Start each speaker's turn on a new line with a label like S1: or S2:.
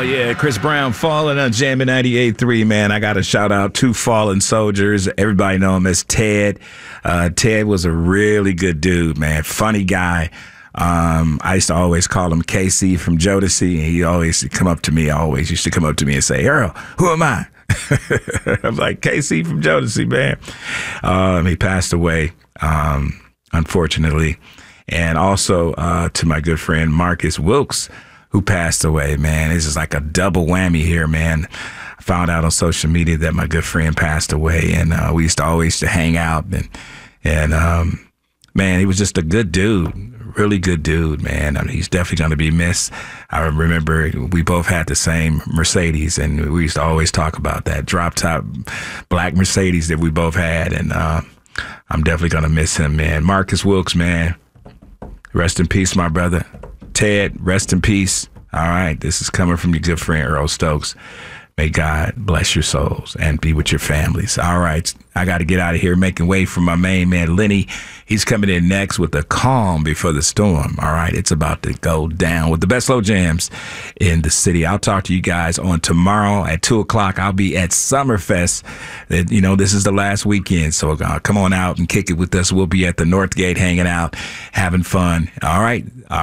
S1: Yeah, Chris Brown, Fallen on Jammin' 98.3, man. I got to shout out two fallen soldiers. Everybody know him as Ted. Ted was a really good dude, man. Funny guy. I used to always call him KC from Jodeci, and he always used to come up to me and say, Earl, who am I? I'm like, KC from Jodeci, man. He passed away, unfortunately. And also to my good friend Marcus Wilkes, who passed away, man. It's just like a double whammy here, man. I found out on social media that my good friend passed away, and we used to always hang out, and man, he was just a good dude, really good dude, man. I mean, he's definitely going to be missed. I remember we both had the same Mercedes, and we used to always talk about that drop top black Mercedes that we both had, and I'm definitely going to miss him, man. Marcus Wilkes, man, rest in peace, my brother. Ted, rest in peace. All right, this is coming from your good friend Earl Stokes. May God bless your souls and be with your families. All right, I got to get out of here, making way for my main man, Lenny. He's coming in next with the calm before the storm. All right, it's about to go down with the best slow jams in the city. I'll talk to you guys on tomorrow at 2 o'clock. I'll be at Summerfest. You know, this is the last weekend, so come on out and kick it with us. We'll be at the Northgate hanging out, having fun. All right.